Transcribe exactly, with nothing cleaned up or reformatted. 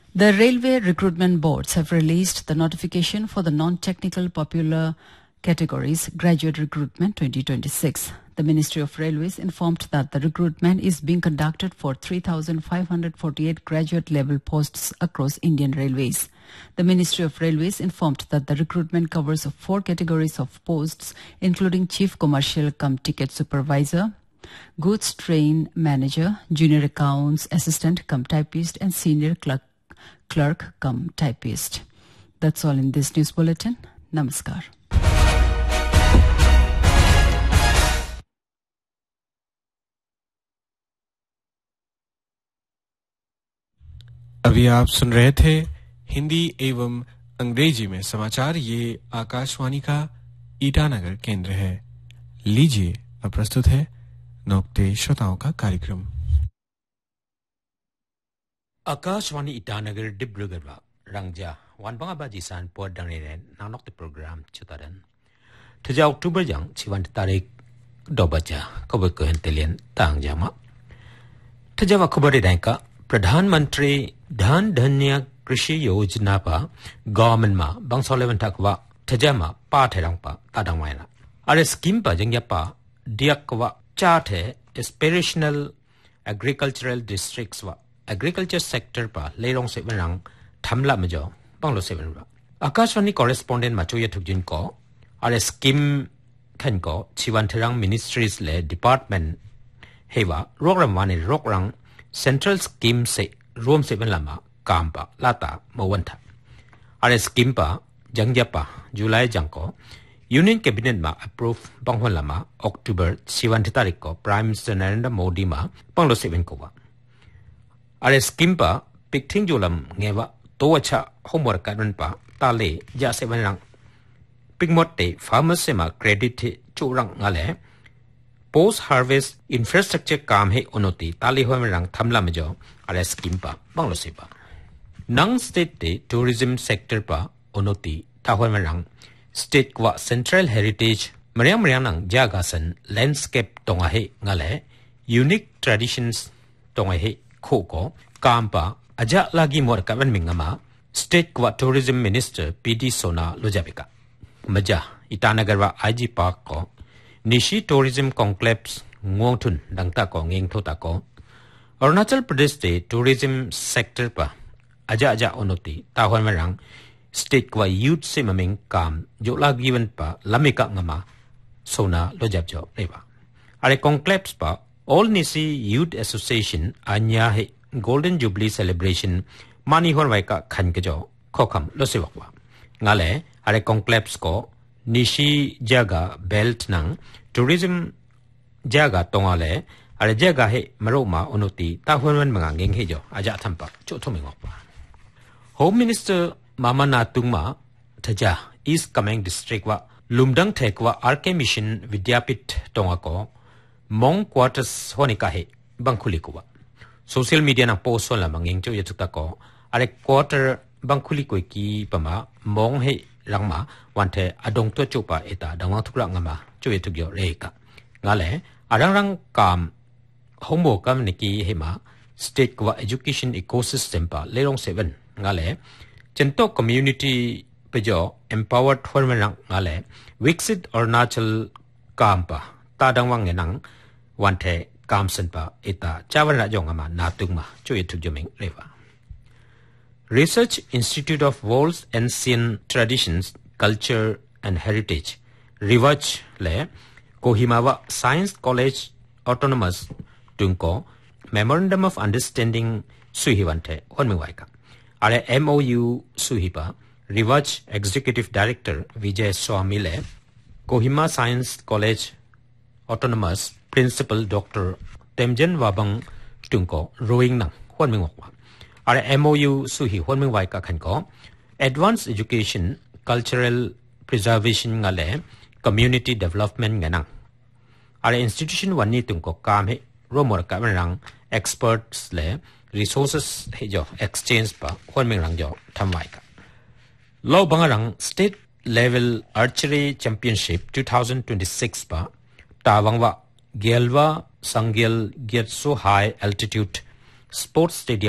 The railway recruitment boards have released the notification for the non-technical popular categories graduate recruitment twenty twenty-six. The Ministry of Railways informed that the recruitment is being conducted for three thousand five hundred forty-eight graduate level posts across Indian Railways. The Ministry of Railways informed that the recruitment covers four categories of posts, including Chief Commercial cum Ticket Supervisor, Goods Train Manager, Junior Accounts Assistant cum Typist, and Senior Clerk Clerk cum Typist. That's all in this news bulletin. Namaskar. अभी आप सुन रहे थे हिंदी एवं अंग्रेजी में समाचार। ये आकाशवाणी का ईटानगर केंद्र है। लीजिए अब प्रस्तुत है नौकते श्रोताओं का कार्यक्रम। आकाशवाणी ईटानगर डिब्रूगढ़ रंगजा वानबंगा बाजीसान पोर दंगरे नानक द प्रोग्राम चुतारन थजा अक्टूबर जंग छिवन तारीख दोबजा खबर को हंतलियन तांगजामा थजा खबर दायका प्रधानमंत्री धन धान्य कृषि योजना पा गवर्नमेंट मा बंगसोलेवन तकवा थजा मा पाठेरंग पा तादंगवायना अरे स्कीम पा जंग्या पा दियकवा चाटे एस्पिरेशनल एग्रीकल्चरल डिस्ट्रिक्ट्स वा एग्रीकल्चर सेक्टर पा लेरोंग से बनरंग थमला मजो बंगलो से बनरा आकाशवाणी कॉरेस्पोंडेंट माचोया थुजिन को अरे स्कीम खन को छिवंथरंग मिनिस्ट्रीज ले डिपार्टमेंट हेवा रोग्राम वाने रोग्रांग सेंट्रल स्कीम से रोम से बनलामा काम पा लाता मवंथा अरे स्कीम पा जंग्यापा जुलाई जंको यूनियन कैबिनेट मा अप्रूव बंगलामा अक्टूबर छिवन तारीख को प्राइम मिनिस्टर नरेंद्र मोदी मा बंगलो से बन कोवा अरे स्कीम पा पिक्थिंग जोलम ngewa to acha homework kan pa tale ja se ban rang pigmote farmers se ma credit churang ngale post harvest infrastructure काम है उन्नति ताली हो में रंग थमला में जो अरे स्कीम पा बंगलो से पा नंग स्टेट ते टूरिज्म सेक्टर पा उन्नति ताहो में रंग स्टेट क्वा सेंट्रल हेरिटेज मरियम मरियम नंग जागासन लैंडस्केप तोंगा है ngale यूनिक ट्रेडिशंस तोंगा है खो को काम पा अजा लागी मोर का बन मिंगमा स्टेट क्वा टूरिज्म मिनिस्टर पीडी सोना लोजाबिका मजा ईटानगर वा आईजी पार्क को Nishi tourism conclaves ngongthun dangta ko ngeng thota ko Arunachal Pradesh te tourism sector pa aja aja onoti tahon marang state kwa youth se maming kam jola given pa lamika ngama sona lojab jo leba are conclaves pa all nisi youth association anya he golden jubilee celebration mani hon wai ka khan ke jo khokham lo se wakwa ngale are conclaves ko nishi jaga belt nang tourism jaga tongale are jaga he maroma onuti tahonwan mga ngeng he jo aja thampa chu thoming okpa home minister mama natungma thaja east kameng district wa lumdang thekwa rk mission vidyapit tongako mong quarters honika he bangkhuli ko social media na post la mangeng chu yatukta ko are quarter bangkhuli ko ki pama mong he langma wante adong to chupa eta dangwang thukra ngama chu yatukyo reka ngale arangrang kam homo kam niki hema state kwa education ecosystem pa lerong seven ngale chento community pejo empowered formerang ngale wixit arunachal kam pa tadangwang nang wante kam sen pa eta chawana jongama natungma chu yethujuming reva Research Institute of World's Ancient Traditions Culture and Heritage Rivach le Kohimawa Science College Autonomous Tunko Memorandum of Understanding Suhivante Honmiwaika Are M O U Suhipa Rivach Executive Director Vijay Swamile Kohima Science College Autonomous Principal Doctor Temjen Wabang Tunko Rowing Nang Honmingwa Are M O U Suhi Honmiwaika Kanko Advanced Education Cultural Preservation Ngale Community Development Ganang Are institution wani tungko kam he romor kamerang experts le resources he jo exchange pa honming rang jo thamwai ka Lo bangarang state level archery championship twenty twenty-six pa tawangwa gelwa sangyal gyatso high altitude sports stadium